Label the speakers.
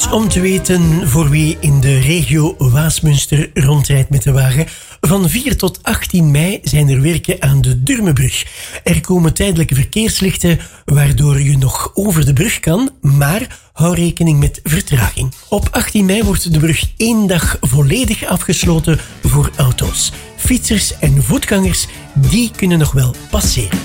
Speaker 1: Nieuws om te weten voor wie in de regio Waasmunster rondrijdt met de wagen. Van 4 tot 18 mei zijn er werken aan de Durmenbrug. Er komen tijdelijke verkeerslichten, waardoor je nog over de brug kan, maar hou rekening met vertraging. Op 18 mei wordt de brug 1 dag volledig afgesloten voor auto's. Fietsers en voetgangers, die kunnen nog wel passeren.